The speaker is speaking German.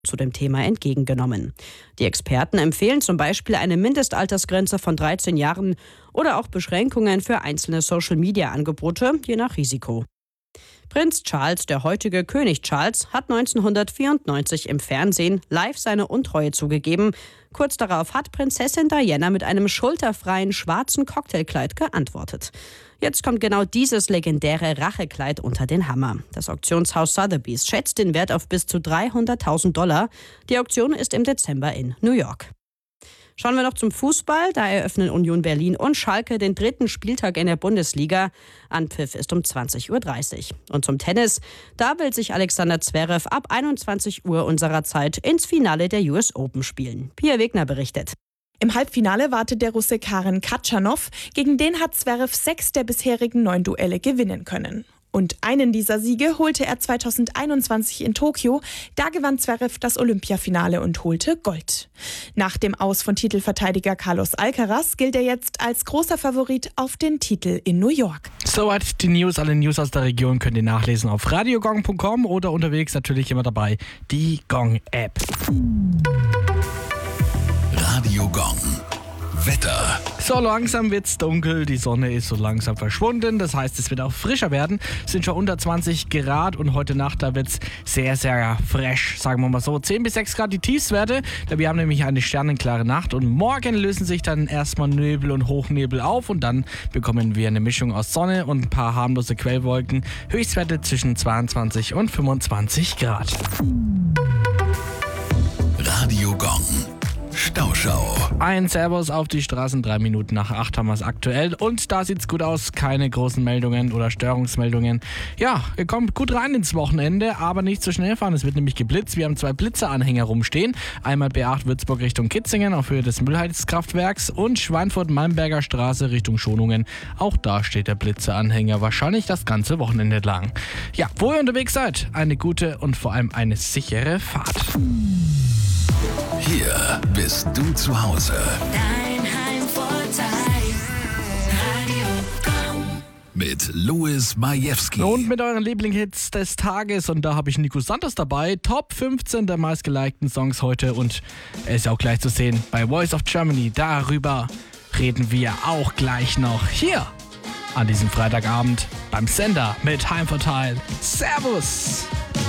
zu dem Thema entgegengenommen. Die Experten empfehlen zum Beispiel eine Mindestaltersgrenze von 13 Jahren oder auch Beschränkungen für einzelne Social-Media-Angebote, je nach Risiko. Prinz Charles, der heutige König Charles, hat 1994 im Fernsehen live seine Untreue zugegeben. Kurz darauf hat Prinzessin Diana mit einem schulterfreien schwarzen Cocktailkleid geantwortet. Jetzt kommt genau dieses legendäre Rachekleid unter den Hammer. Das Auktionshaus Sotheby's schätzt den Wert auf bis zu $300.000. Die Auktion ist im Dezember in New York. Schauen wir noch zum Fußball. Da eröffnen Union Berlin und Schalke den 3. Spieltag in der Bundesliga. Anpfiff ist um 20.30 Uhr. Und zum Tennis. Da will sich Alexander Zverev ab 21 Uhr unserer Zeit ins Finale der US Open spielen. Pia Wegner berichtet. Im Halbfinale wartet der Russe Karen Khachanov. Gegen den hat Zverev 6 der bisherigen 9 Duelle gewinnen können. Und einen dieser Siege holte er 2021 in Tokio. Da gewann Zverev das Olympiafinale und holte Gold. Nach dem Aus von Titelverteidiger Carlos Alcaraz gilt er jetzt als großer Favorit auf den Titel in New York. Soweit die News. Alle News aus der Region könnt ihr nachlesen auf radiogong.com oder unterwegs natürlich immer dabei die Gong-App. Radio Gong. Wetter. So langsam wird's dunkel, die Sonne ist so langsam verschwunden, das heißt, es wird auch frischer werden. Es sind schon unter 20 Grad und heute Nacht, da wird's sehr, sehr fresh, sagen wir mal so. 10 bis 6 Grad die Tiefstwerte, da wir haben nämlich eine sternenklare Nacht und morgen lösen sich dann erstmal Nebel und Hochnebel auf und dann bekommen wir eine Mischung aus Sonne und ein paar harmlose Quellwolken. Höchstwerte zwischen 22 und 25 Grad. Radio Gong. Stauschau. Ein Servus auf die Straßen, 3 Minuten nach 8 haben wir es aktuell und da sieht's gut aus, keine großen Meldungen oder Störungsmeldungen. Ja, ihr kommt gut rein ins Wochenende, aber nicht zu schnell fahren, es wird nämlich geblitzt. Wir haben 2 Blitzeranhänger rumstehen, einmal B8 Würzburg Richtung Kitzingen auf Höhe des Müllheizkraftwerks und Schweinfurt-Malmberger Straße Richtung Schonungen. Auch da steht der Blitzeranhänger, wahrscheinlich das ganze Wochenende lang. Ja, wo ihr unterwegs seid, eine gute und vor allem eine sichere Fahrt. Hier bist du zu Hause. Dein Heimvorteil. Radio Gong. Mit Louis Majewski. Und mit euren Lieblingshits des Tages. Und da habe ich Nico Santos dabei. Top 15 der meistgelikten Songs heute. Und er ist auch gleich zu sehen bei Voice of Germany. Darüber reden wir auch gleich noch hier an diesem Freitagabend beim Sender mit Heimvorteil. Servus!